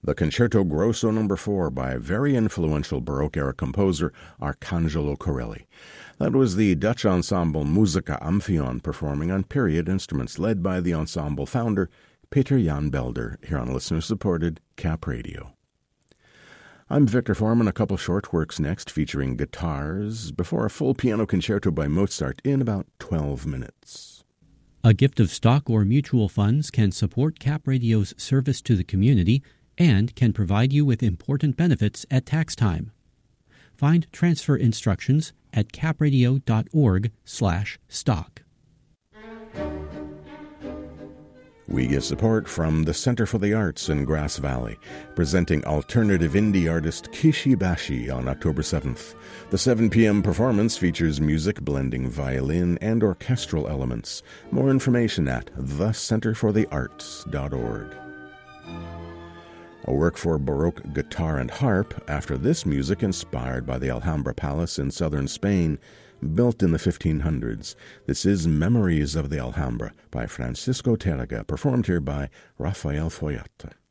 The Concerto Grosso No. 4 by very influential Baroque-era composer Arcangelo Corelli. That was the Dutch ensemble Musica Amphion performing on period instruments led by the ensemble founder Peter Jan Belder here on listener-supported Cap Radio. I'm Victor Foreman. A couple short works next featuring guitars before a full piano concerto by Mozart in about 12 minutes. A gift of stock or mutual funds can support Cap Radio's service to the community and can provide you with important benefits at tax time. Find transfer instructions at capradio.org/stock. We get support from the Center for the Arts in Grass Valley, presenting alternative indie artist Kishi Bashi on October 7th. The 7 p.m. performance features music blending violin and orchestral elements. More information at thecenterforthearts.org. A work for Baroque guitar and harp after this music inspired by the Alhambra Palace in southern Spain, built in the 1500s. This is Memories of the Alhambra by Francisco Tárrega, performed here by Rafael Foyat.